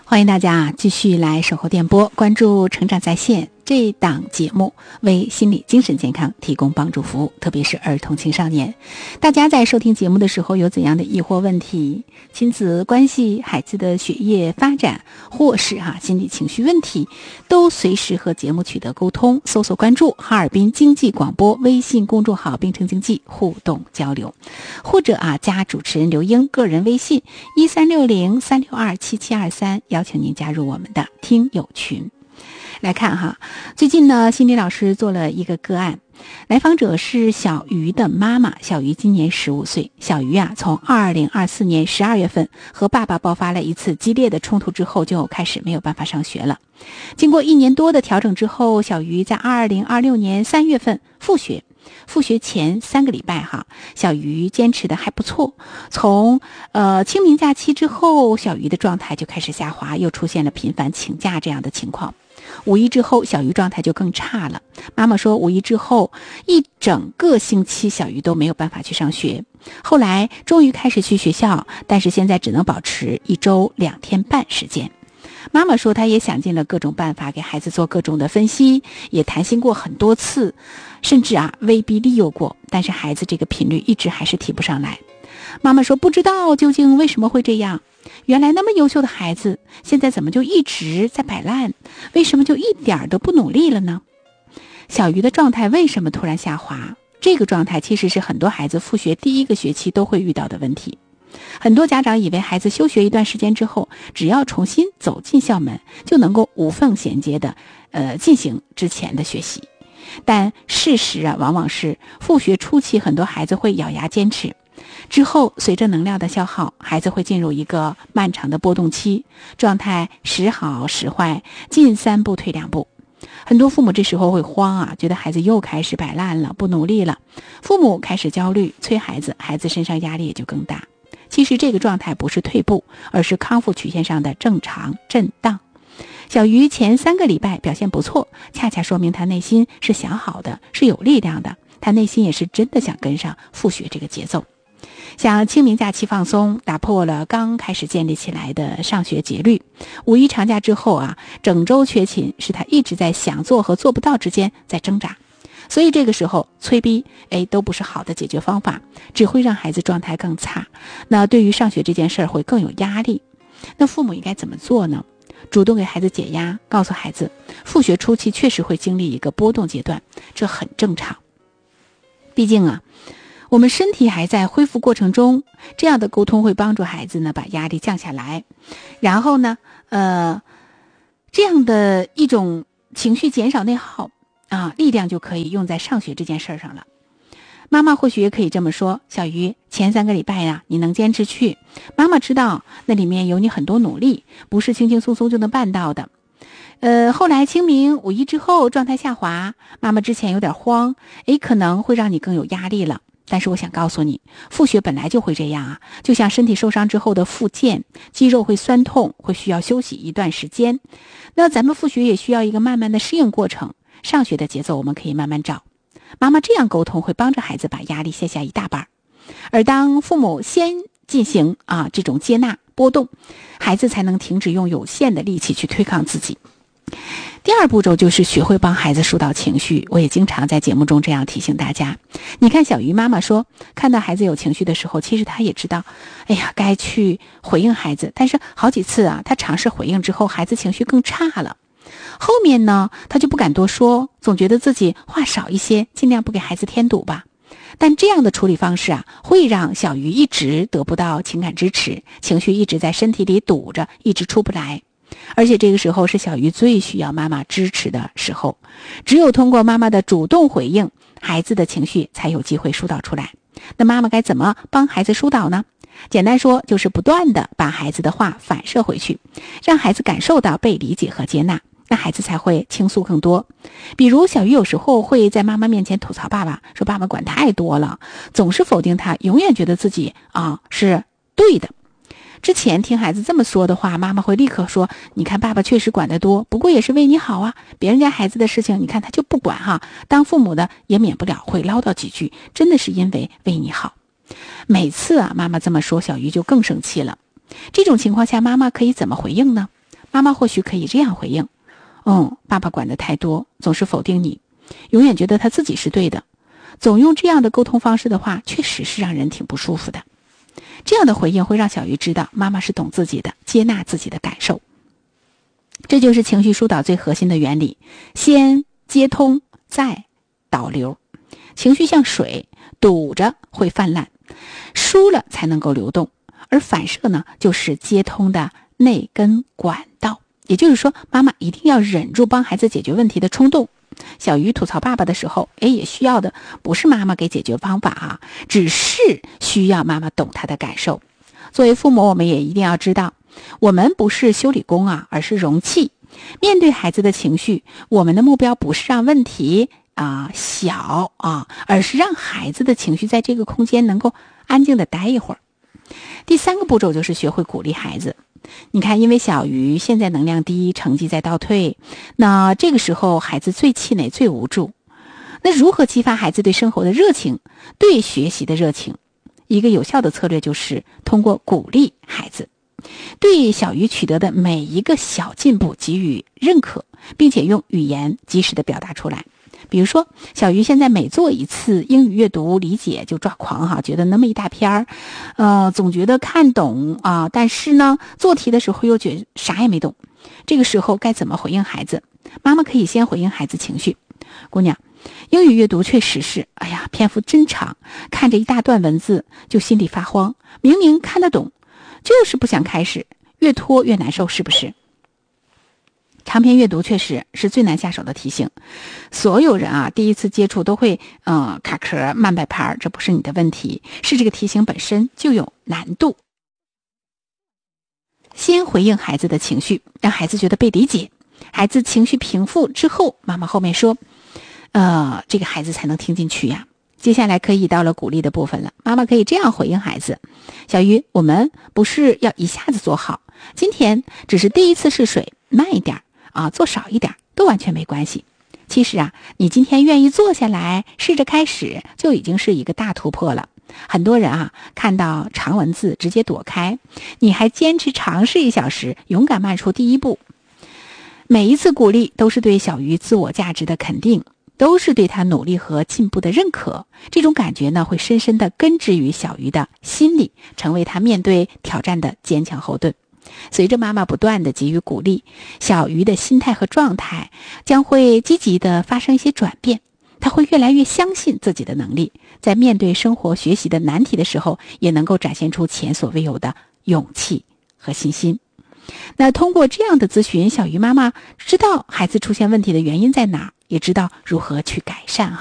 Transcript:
欢迎大家继续来守候电波，关注成长在线这档节目，为心理精神健康提供帮助服务，特别是儿童青少年。大家在收听节目的时候有怎样的疑惑问题，亲子关系、孩子的学业发展，或是心理情绪问题，都随时和节目取得沟通，搜索关注哈尔滨经济广播微信公众号并城经济互动交流，或者加主持人刘英个人微信1360-362-7723，邀请您加入我们的听友群。来看最近呢，心理老师做了一个个案，来访者是小鱼的妈妈，小鱼今年15岁。小鱼从2024年12月份和爸爸爆发了一次激烈的冲突之后，就开始没有办法上学了。经过1年多的调整之后，小鱼在2026年3月份复学。复学前3个礼拜小鱼坚持的还不错。从清明假期之后，小鱼的状态就开始下滑，又出现了频繁请假这样的情况。5一之后，小鱼状态就更差了。妈妈说5一之后一整个星期小鱼都没有办法去上学，后来终于开始去学校，但是现在只能保持1周2天半时间。妈妈说她也想尽了各种办法给孩子做各种的分析，也谈心过很多次，甚至威逼利诱过，但是孩子这个频率一直还是提不上来。妈妈说不知道究竟为什么会这样，原来那么优秀的孩子现在怎么就一直在摆烂，为什么就一点都不努力了呢？小鱼的状态为什么突然下滑？这个状态其实是很多孩子复学第1个学期都会遇到的问题。很多家长以为孩子休学一段时间之后，只要重新走进校门，就能够无缝衔接的进行之前的学习。但事实往往是复学初期很多孩子会咬牙坚持，之后随着能量的消耗，孩子会进入一个漫长的波动期，状态时好时坏，进3步退2步。很多父母这时候会慌觉得孩子又开始摆烂了，不努力了，父母开始焦虑，催孩子，孩子身上压力也就更大。其实这个状态不是退步，而是康复曲线上的正常震荡。小鱼前3个礼拜表现不错，恰恰说明他内心是想好的，是有力量的，他内心也是真的想跟上复学这个节奏。像清明假期放松，打破了刚开始建立起来的上学节律。5一长假之后整周缺勤，是他一直在想做和做不到之间在挣扎。所以这个时候催逼都不是好的解决方法，只会让孩子状态更差。那对于上学这件事会更有压力。那父母应该怎么做呢？主动给孩子解压，告诉孩子复学初期确实会经历一个波动阶段，这很正常。毕竟我们身体还在恢复过程中，这样的沟通会帮助孩子呢把压力降下来，然后呢这样的一种情绪减少内耗力量就可以用在上学这件事上了。妈妈或许也可以这么说，小鱼前3个礼拜你能坚持去，妈妈知道那里面有你很多努力，不是轻轻松松就能办到的。后来清明5一之后状态下滑，妈妈之前有点慌，可能会让你更有压力了。但是我想告诉你，复学本来就会这样就像身体受伤之后的复健，肌肉会酸痛，会需要休息一段时间。那咱们复学也需要一个慢慢的适应过程，上学的节奏我们可以慢慢找。妈妈这样沟通会帮着孩子把压力卸下一大半，而当父母先进行这种接纳波动，孩子才能停止用有限的力气去对抗自己。第2步骤就是学会帮孩子疏导情绪，我也经常在节目中这样提醒大家。你看小鱼妈妈说，看到孩子有情绪的时候，其实她也知道该去回应孩子，但是好几次她尝试回应之后，孩子情绪更差了。后面呢，她就不敢多说，总觉得自己话少一些，尽量不给孩子添堵吧。但这样的处理方式会让小鱼一直得不到情感支持，情绪一直在身体里堵着，一直出不来。而且这个时候是小鱼最需要妈妈支持的时候，只有通过妈妈的主动回应，孩子的情绪才有机会疏导出来。那妈妈该怎么帮孩子疏导呢？简单说，就是不断的把孩子的话反射回去，让孩子感受到被理解和接纳，那孩子才会倾诉更多。比如小鱼有时候会在妈妈面前吐槽爸爸，说爸爸管太多了，总是否定他，永远觉得自己是对的。之前听孩子这么说的话，妈妈会立刻说，你看爸爸确实管得多，不过也是为你好别人家孩子的事情你看他就不管当父母的也免不了会唠叨几句，真的是因为为你好。每次妈妈这么说，小鱼就更生气了。这种情况下妈妈可以怎么回应呢？ 妈妈或许可以这样回应：爸爸管得太多，总是否定你，永远觉得他自己是对的。总用这样的沟通方式的话，确实是让人挺不舒服的。这样的回应会让小鱼知道妈妈是懂自己的，接纳自己的感受。这就是情绪疏导最核心的原理，先接通，再导流。情绪像水，堵着会泛滥，疏了才能够流动。而反射呢，就是接通的那根管道。也就是说，妈妈一定要忍住帮孩子解决问题的冲动。小鱼吐槽爸爸的时候，也需要的不是妈妈给解决方法只是需要妈妈懂他的感受。作为父母，我们也一定要知道，我们不是修理工而是容器。面对孩子的情绪，我们的目标不是让问题小而是让孩子的情绪在这个空间能够安静的待一会儿。第3个步骤就是学会鼓励孩子。你看，因为小鱼现在能量低，成绩在倒退，那这个时候孩子最气馁最无助。那如何激发孩子对生活的热情，对学习的热情？一个有效的策略就是通过鼓励孩子，对小鱼取得的每一个小进步给予认可，并且用语言及时的表达出来。比如说，小鱼现在每做一次英语阅读理解就抓狂觉得那么一大篇总觉得看懂但是呢，做题的时候又觉得啥也没懂。这个时候该怎么回应孩子？妈妈可以先回应孩子情绪：姑娘，英语阅读确实是，篇幅真长，看着一大段文字就心里发慌，明明看得懂，就是不想开始，越拖越难受，是不是？长篇阅读确实是最难下手的题型，所有人第一次接触都会卡壳慢摆拍，这不是你的问题，是这个题型本身就有难度。先回应孩子的情绪，让孩子觉得被理解，孩子情绪平复之后，妈妈后面说这个孩子才能听进去呀。接下来可以到了鼓励的部分了，妈妈可以这样回应孩子：小鱼，我们不是要一下子做好，今天只是第一次试水，慢一点做少一点都完全没关系。其实你今天愿意坐下来试着开始，就已经是一个大突破了。很多人看到长文字直接躲开，你还坚持尝试1小时，勇敢迈出第一步。每一次鼓励都是对小鱼自我价值的肯定，都是对他努力和进步的认可。这种感觉呢，会深深地根植于小鱼的心里，成为他面对挑战的坚强后盾。随着妈妈不断的给予鼓励，小鱼的心态和状态将会积极的发生一些转变，他会越来越相信自己的能力，在面对生活学习的难题的时候，也能够展现出前所未有的勇气和信心。那通过这样的咨询，小鱼妈妈知道孩子出现问题的原因在哪儿，也知道如何去改善